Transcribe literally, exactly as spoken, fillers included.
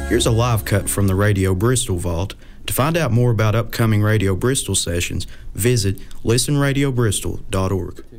Here's a live cut from the Radio Bristol Vault. To find out more about upcoming Radio Bristol sessions, visit listen radio bristol dot org.